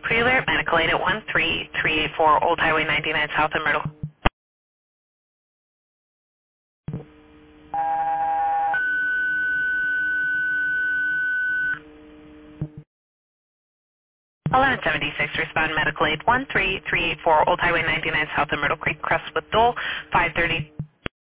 Pre-alert, medical aid at 13384 Old Highway 99 South in Myrtle. 1176, respond medical aid 13384 Old Highway 99 South in Myrtle Creek, Crestwood Dole, 530